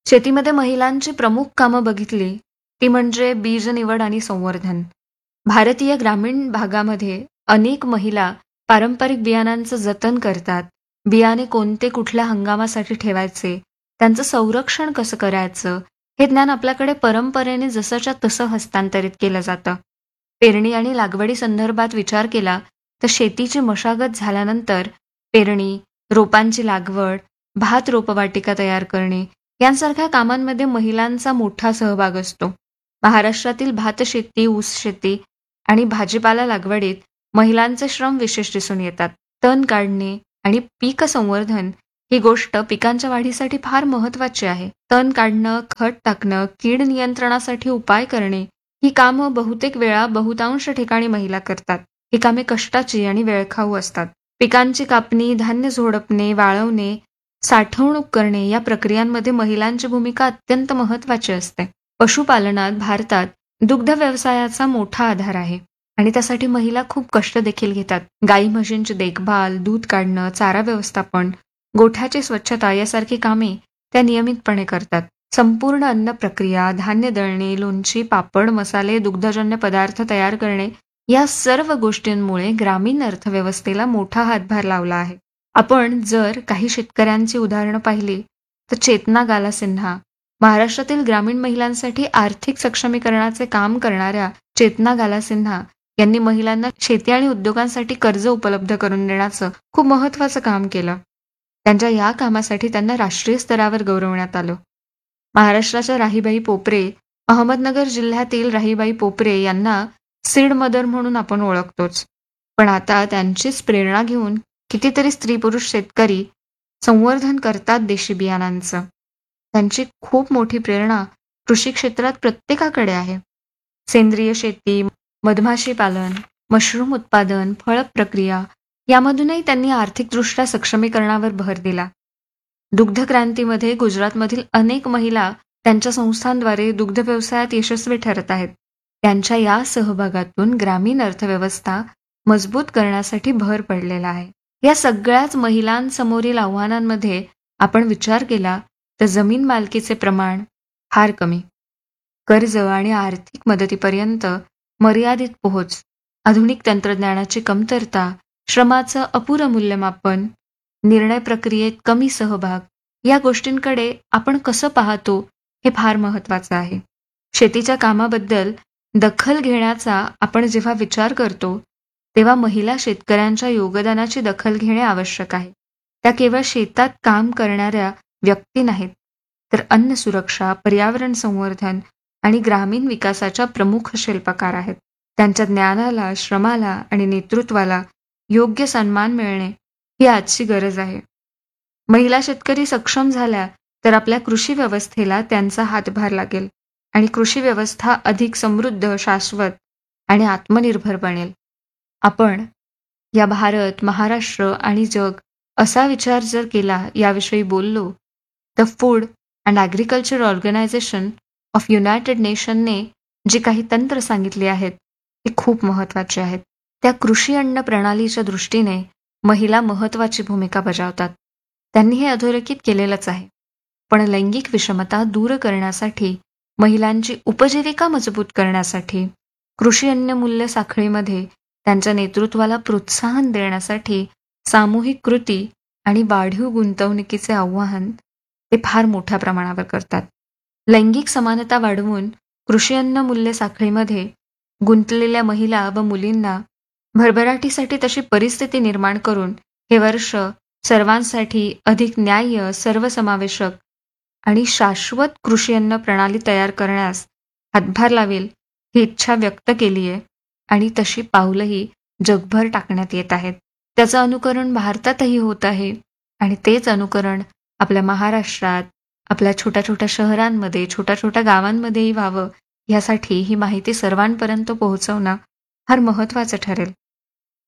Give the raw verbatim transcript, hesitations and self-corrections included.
शेतीमध्ये महिलांची प्रमुख कामं बघितली ती म्हणजे बीज निवड आणि संवर्धन. भारतीय ग्रामीण भागामध्ये अनेक महिला पारंपरिक बियाणांचं जतन करतात. बियाणे कोणते कुठल्या हंगामासाठी ठेवायचे, त्यांचं संरक्षण कसं करायचं, हे ज्ञान आपल्याकडे परंपरेने जसंच्या तसं हस्तांतरित केलं जातं. पेरणी आणि लागवडी संदर्भात विचार केला तर शेतीची मशागत झाल्यानंतर पेरणी, रोपांची लागवड, भात रोपवाटिका तयार करणे यांसारख्या कामांमध्ये महिलांचा मोठा सहभाग असतो. महाराष्ट्रातील भातशेती, ऊस शेती आणि भाजीपाला लागवडीत महिलांचे श्रम विशेष दिसून येतात. तण काढणे आणि पीक संवर्धन ही गोष्ट पिकांच्या वाढीसाठी फार महत्वाची आहे. तण काढणं, खत टाकणं, कीड नियंत्रणासाठी उपाय करणे ही कामं बहुतेक वेळा बहुतांश ठिकाणी महिला करतात. ही कामे कष्टाची आणि वेळखाऊ असतात. पिकांची कापणी, धान्य झोडपणे, वाळवणे, साठवणूक करणे या प्रक्रियांमध्ये महिलांची भूमिका अत्यंत महत्वाची असते. पशुपालनात भारतात दुग्ध व्यवसायाचा मोठा आधार आहे आणि त्यासाठी महिला खूप कष्ट देखील घेतात. गाई म्हशींची देखभाल, दूध काढणं, चारा व्यवस्थापन, गोठ्याची स्वच्छता यासारखी कामे त्या नियमितपणे करतात. संपूर्ण अन्न प्रक्रिया, धान्य दळणे, लोणची, पापड, मसाले, दुग्धजन्य पदार्थ तयार करणे या सर्व गोष्टींमुळे ग्रामीण अर्थव्यवस्थेला मोठा हातभार लावला आहे. आपण जर काही शेतकऱ्यांची उदाहरणं पाहिली तर चेतना गाला सिन्हा, महाराष्ट्रातील ग्रामीण महिलांसाठी आर्थिक सक्षमीकरणाचे काम करणाऱ्या चेतना गाला सिन्हा यांनी महिलांना शेती आणि उद्योगांसाठी कर्ज उपलब्ध करून देण्याचं खूप महत्वाचं काम केलं. त्यांच्या या कामासाठी त्यांना राष्ट्रीय स्तरावर गौरवण्यात आलं. महाराष्ट्राच्या राहीबाई पोपरे, अहमदनगर जिल्ह्यातील राहीबाई पोपरे यांना सीड मदर म्हणून आपण ओळखतोच. पण आता त्यांचीच प्रेरणा घेऊन कितीतरी स्त्री पुरुष शेतकरी संवर्धन करतात देशी बियाणांचं. त्यांची खूप मोठी प्रेरणा कृषी क्षेत्रात प्रत्येकाकडे आहे. सेंद्रिय शेती, मधमाशी पालन, मशरूम उत्पादन, फळ प्रक्रिया यामधूनही त्यांनी आर्थिकदृष्ट्या सक्षमीकरणावर भर दिला. दुग्ध क्रांतीमध्ये गुजरातमधील अनेक महिला त्यांच्या संस्थांद्वारे दुग्ध व्यवसायात यशस्वी ठरत आहेत. त्यांच्या या सहभागातून ग्रामीण अर्थव्यवस्था मजबूत करण्यासाठी भर पडलेला आहे. या सगळ्याच महिलांसमोरील आव्हानांमध्ये आपण विचार केला तर जमीन मालकीचे प्रमाण फार कमी, कर्ज आणि आर्थिक मदतीपर्यंत मर्यादित पोहोच, आधुनिक तंत्रज्ञानाची कमतरता, श्रमाचं अपुरं मूल्यमापन, निर्णय प्रक्रियेत कमी सहभाग या गोष्टींकडे आपण कसं पाहतो हे फार महत्वाचं आहे. शेतीच्या कामाबद्दल दखल घेण्याचा आपण जेव्हा विचार करतो तेव्हा महिला शेतकऱ्यांच्या योगदानाची दखल घेणे आवश्यक आहे. त्या केवळ शेतात काम करणाऱ्या व्यक्ती नाहीत, तर अन्न सुरक्षा, पर्यावरण संवर्धन आणि ग्रामीण विकासाच्या प्रमुख शिल्पकार आहेत. त्यांच्या ज्ञानाला, श्रमाला आणि नेतृत्वाला योग्य सन्मान मिळणे ही आजची गरज आहे. महिला शेतकरी सक्षम झाल्या तर आपल्या कृषी व्यवस्थेला त्यांचा हातभार लागेल आणि कृषी व्यवस्था अधिक समृद्ध, शाश्वत आणि आत्मनिर्भर बनेल. आपण या भारत, महाराष्ट्र आणि जग असा विचार जर केला, याविषयी बोललो, तर food and agriculture organisation of United नेशनने जी काही तंत्र सांगितली आहेत ती खूप महत्त्वाची आहेत. त्या कृषी अन्न प्रणालीच्या दृष्टीने महिला महत्त्वाची भूमिका बजावतात. त्यांनी हे अधोरेखित केलेलंच आहे. पण लैंगिक विषमता दूर करण्यासाठी, महिलांची उपजीविका मजबूत करण्यासाठी, कृषी अन्न मूल्य साखळीमध्ये त्यांच्या नेतृत्वाला प्रोत्साहन देण्यासाठी सामूहिक कृती आणि वाढीव गुंतवणुकीचे आव्हान ते फार मोठ्या प्रमाणावर करतात. लैंगिक समानता वाढवून कृषी अन्न मूल्य साखळीमध्ये गुंतलेल्या महिला व मुलींना भरभराटीसाठी तशी परिस्थिती निर्माण करून हे वर्ष सर्वांसाठी अधिक न्याय्य, सर्वसमावेशक आणि शाश्वत कृषी अन्न प्रणाली तयार करण्यास हातभार लावेल ही इच्छा व्यक्त केली आहे आणि तशी पावलंही जगभर टाकण्यात येत आहेत. त्याचं अनुकरण भारतातही होत आहे आणि तेच अनुकरण आपल्या महाराष्ट्रात, आपल्या छोट्या छोट्या शहरांमध्ये, छोट्या छोट्या गावांमध्येही व्हावं, यासाठी ही माहिती सर्वांपर्यंत पोहोचवणं फार महत्त्वाचं ठरेल.